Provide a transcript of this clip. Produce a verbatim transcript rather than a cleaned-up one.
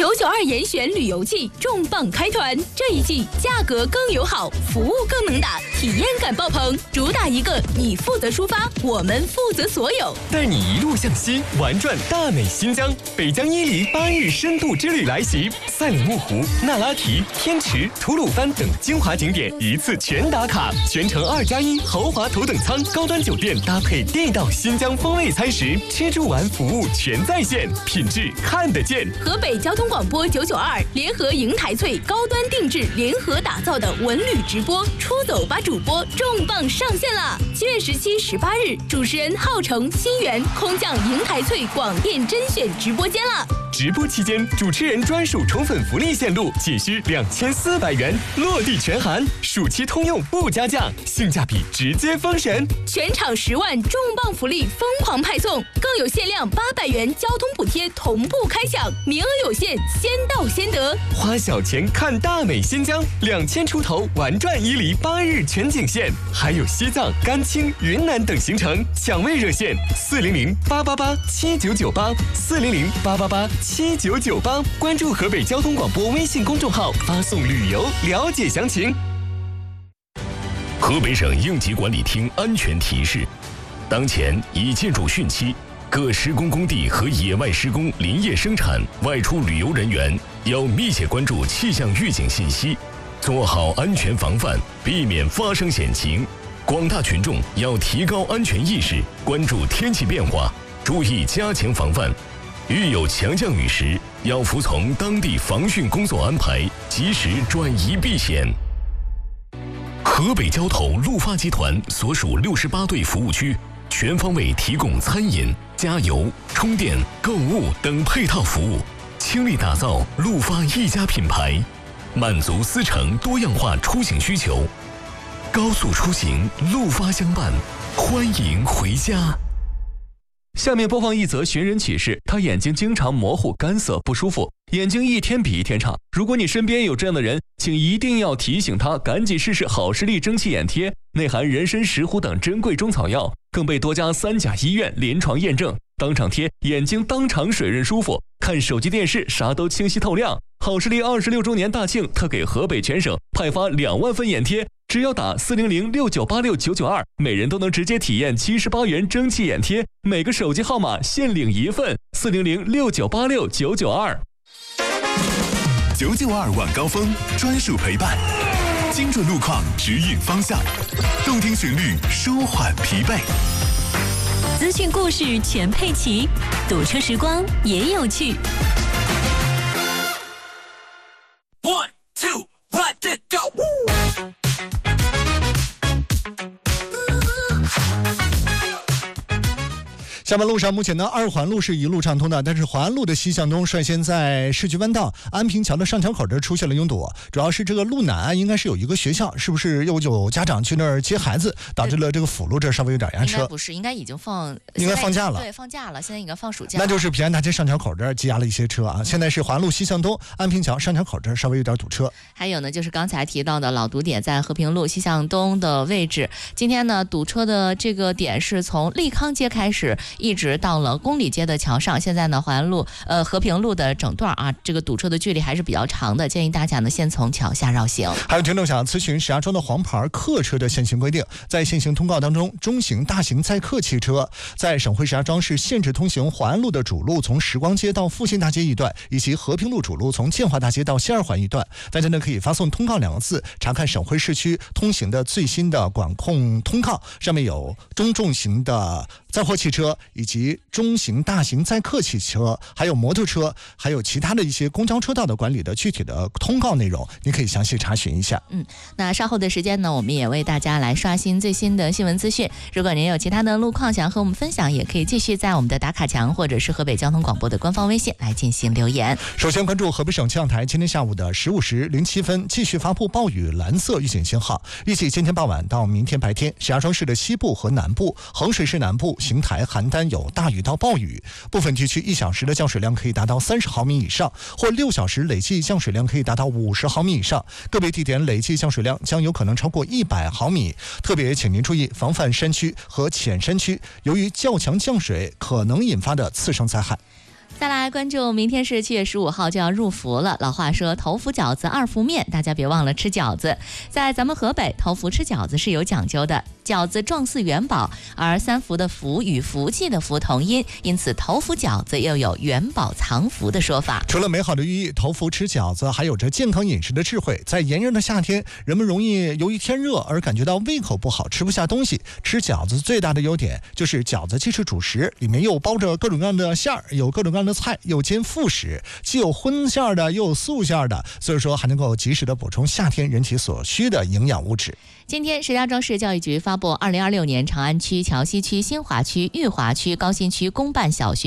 九九二严选旅游季重磅开团，这一季价格更友好，服务更能打，体验感爆棚，主打一个你负责出发，我们负责所有， 带你一路向西，玩转大美新疆。北疆伊犁八日深度之旅来袭，赛里木湖、那拉提、天池、吐鲁番等精华景点一次全打卡，全程二加一豪华头等舱，高端酒店搭配地道新疆风味餐食，吃住玩服务全在线，品质看得见。 河北交通广播九九二联合银台翠高端定制联合打造的文旅直播出走吧主播重磅上线了！七月十七、十八日，主持人浩成、新源空降银台翠广电甄选直播间了。 直播期间，主持人专属宠粉福利线路仅需两千四百元，落地全含，暑期通用不加价，性价比直接封神。 全场十万重磅福利疯狂派送，更有限量八百元交通补贴同步开抢，名额有限，先到先得。 花小钱看大美新疆，两千出头玩转伊犁八日全景线，还有西藏、甘青、云南等行程，抢位热线四零零八八八七九九八四零零八八八七九九八，关注河北交通广播微信公众号，发送旅游了解详情。 河北省应急管理厅安全提示：当前已进入汛期，各施工工地和野外施工、林业生产、外出旅游人员要密切关注气象预警信息，做好安全防范，避免发生险情。广大群众要提高安全意识，关注天气变化，注意加强防范。遇有强降雨时，要服从当地防汛工作安排，及时转移避险。河北交投陆发集团所属六十八对服务区，全方位提供餐饮、加油、充电、购物等配套服务，倾力打造陆发一家品牌，满足司乘多样化出行需求。高速出行，陆发相伴，欢迎回家。 下面播放一则寻人启事，他眼睛经常模糊、干涩、不舒服，眼睛一天比一天差。如果你身边有这样的人，请一定要提醒他赶紧试试好视力蒸汽眼贴，内含人参、石斛等珍贵中草药，更被多家三甲医院临床验证，当场贴眼睛当场水润舒服，看手机电视啥都清晰透亮。好视力二十六周年大庆特给河北全省派发两万份眼贴，只要打四零零六九八六九九二，每人都能直接体验七十八元蒸汽眼贴，每个手机号码限领一份，四零零六九八六九九二。 九九二晚高峰专属陪伴，精准路况指引方向，动听旋律舒缓疲惫， 资讯故事全配齐，堵车时光也有趣。 One, two, let it go. 下班路上，目前呢二环路是一路畅通的，但是淮安路的西向东率先在市区弯道安平桥的上桥口这出现了拥堵，主要是这个路南应该是有一个学校，是不是又有家长去那儿接孩子，导致了这个辅路这稍微有点压车？ 应该不是，应该已经放， 应该放假了， 对，放假了，现在应该放暑假。 那就是平安大街上桥口这儿积压了一些车啊。嗯、现在是淮安路西向东安平桥上桥口这儿稍微有点堵车。 还有呢，就是刚才提到的老堵点在和平路西向东的位置，今天呢堵车的这个点是从利康街开始，一直到了公里街的桥上。现在呢淮安路呃和平路的整段啊，这个堵车的距离还是比较长的，建议大家呢先从桥下绕行。 还有听众想咨询石家庄的黄牌客车的限行规定，在限行通告当中，中型大型载客汽车在省会石家庄市限制通行淮安路的主路从时光街到复兴大街一段，以及和平路主路从建华大街到西二环一段。大家呢可以发送通告两个字，查看省会市区通行的最新的管控通告，上面有中重型的载货汽车以及中型大型载客汽车，还有摩托车，还有其他的一些公交车道的管理的具体的通告内容，你可以详细查询一下。 嗯，那稍后的时间呢，我们也为大家来刷新最新的新闻资讯。如果您有其他的路况想和我们分享，也可以继续在我们的打卡墙或者是河北交通广播的官方微信来进行留言。 首先关注河北省气象台今天下午的十五时零七分继续发布暴雨蓝色预警信号，预计今天傍晚到明天白天，石家庄市的西部和南部、衡水市南部、邢台、邯郸有大雨到暴雨，部分地区一小时的降水量可以达到三十毫米以上，或六小时累计降水量可以达到五十毫米以上，个别地点累计降水量将有可能超过一百毫米。特别请您注意防范山区和浅山区由于较强降水可能引发的次生灾害。 再来关注，明天是七月十五号就要入伏了。老话说头伏饺子二伏面，大家别忘了吃饺子。在咱们河北，头伏吃饺子是有讲究的。饺子状似元宝，而三伏的伏与福气的福同音，因此头伏饺子又有元宝藏福的说法。 除了美好的寓意，头伏吃饺子还有着健康饮食的智慧。在炎热的夏天，人们容易由于天热而感觉到胃口不好，吃不下东西。吃饺子最大的优点就是饺子既是主食，里面又包着各种各样的馅儿，有各种各样的菜，又兼副食，既有荤馅的，又有素馅的，所以说还能够及时的补充夏天人体所需的营养物质。 今天，石家庄市教育局发布二零二六年长安区、桥西区、新华区、裕华区、高新区公办小学